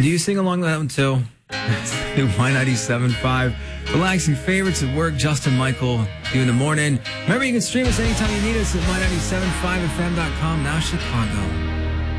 Do you sing along with that one too? Y97.5. Relaxing favorites at work. Justin Michael, you in the morning. Remember, you can stream us anytime you need us at Y975fm.com. Now Chicago.